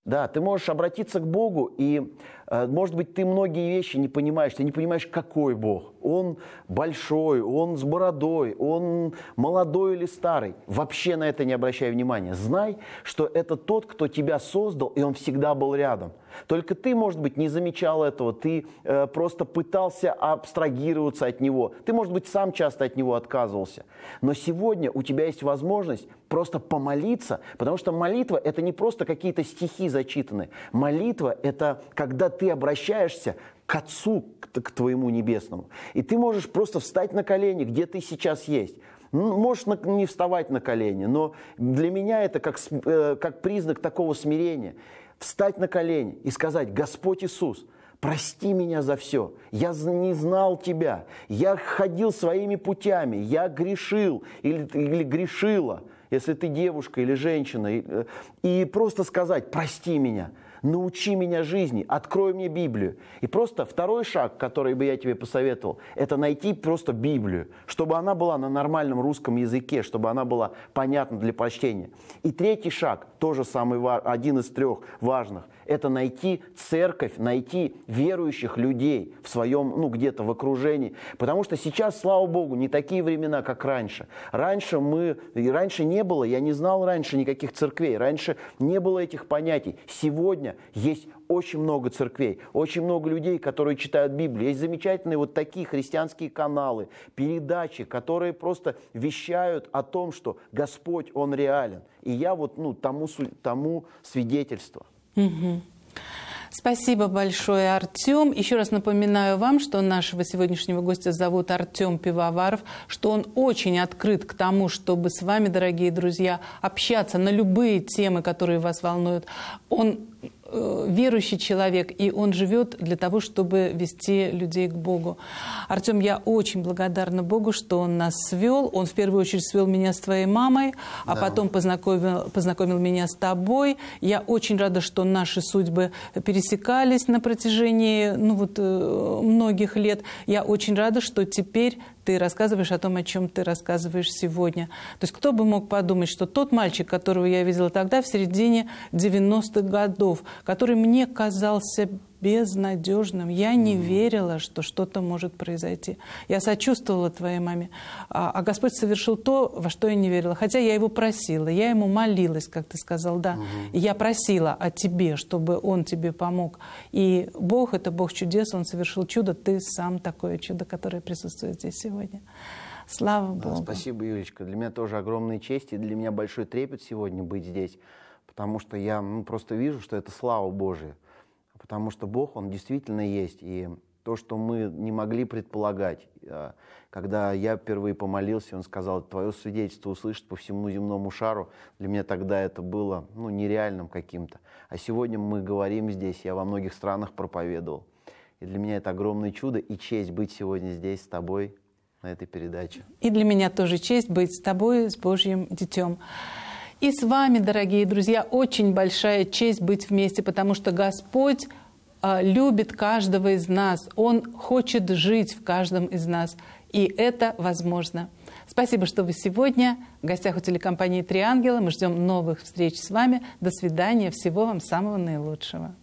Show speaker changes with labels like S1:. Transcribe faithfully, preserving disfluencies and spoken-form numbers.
S1: Да, ты можешь обратиться к Богу, и, может быть, ты многие вещи не понимаешь. Ты не понимаешь, какой Бог. Он большой, он с бородой, он молодой или старый. Вообще на это не обращай внимания. Знай, что это тот, кто тебя создал, и он всегда был рядом. Только ты, может быть, не замечал этого, ты э, просто пытался абстрагироваться от него. Ты, может быть, сам часто от него отказывался. Но сегодня у тебя есть возможность просто помолиться, потому что молитва – это не просто какие-то стихи зачитанные. Молитва – это когда ты обращаешься к Отцу, к, к твоему Небесному. И ты можешь просто встать на колени, где ты сейчас есть. Ну, можешь на, не вставать на колени, но для меня это как, э, как признак такого смирения. Встать на колени и сказать: Господь Иисус, прости меня за все. Я не знал Тебя. Я ходил своими путями. Я грешил или, или грешила, если ты девушка или женщина. И, и просто сказать: прости меня. Научи меня жизни, открой мне Библию. И просто второй шаг, который бы я тебе посоветовал, это найти просто Библию, чтобы она была на нормальном русском языке, чтобы она была понятна для прочтения. И третий шаг, тоже самый один из трех важных, это найти церковь, найти верующих людей в своем, ну, где-то в окружении. Потому что сейчас, слава Богу, не такие времена, как раньше. Раньше мы, и раньше не было, я не знал раньше никаких церквей, раньше не было этих понятий. Сегодня есть очень много церквей, очень много людей, которые читают Библию. Есть замечательные вот такие христианские каналы, передачи, которые просто вещают о том, что Господь, Он реален. И я вот, ну, тому, тому свидетельство.
S2: Угу. Спасибо большое, Артем. Еще раз напоминаю вам, что нашего сегодняшнего гостя зовут Артем Пивоваров, что он очень открыт к тому, чтобы с вами, дорогие друзья, общаться на любые темы, которые вас волнуют. Он верующий человек, и он живет для того, чтобы вести людей к Богу. Артем, я очень благодарна Богу, что Он нас свел. Он в первую очередь свел меня с твоей мамой, а да. потом познакомил, познакомил меня с тобой. Я очень рада, что наши судьбы пересекались на протяжении ну, вот, многих лет. Я очень рада, что теперь ты рассказываешь о том, о чем ты рассказываешь сегодня. То есть кто бы мог подумать, что тот мальчик, которого я видела тогда, в середине девяностых годов, который мне казался безнадежным, я не mm-hmm. верила, что что-то может произойти. Я сочувствовала твоей маме. А, а Господь совершил то, во что я не верила. Хотя я его просила, я ему молилась, как ты сказал, да. Mm-hmm. И я просила о тебе, чтобы он тебе помог. И Бог, это Бог чудес, Он совершил чудо. Ты сам такое чудо, которое присутствует здесь сегодня. Слава Богу.
S1: Да, спасибо, Юлечка. Для меня тоже огромная честь, и для меня большой трепет сегодня быть здесь, потому что я ну, просто вижу, что это слава Божия. Потому что Бог, Он действительно есть. И то, что мы не могли предполагать, когда я впервые помолился, Он сказал: твое свидетельство услышат по всему земному шару. Для меня тогда это было ну, нереальным каким-то. А сегодня мы говорим здесь, я во многих странах проповедовал. И для меня это огромное чудо и честь быть сегодня здесь с тобой на этой передаче.
S2: И для меня тоже честь быть с тобой, с Божьим детем. И с вами, дорогие друзья, очень большая честь быть вместе, потому что Господь э, любит каждого из нас. Он хочет жить в каждом из нас. И это возможно. Спасибо, что вы сегодня в гостях у телекомпании «Три ангела». Мы ждем новых встреч с вами. До свидания. Всего вам самого наилучшего.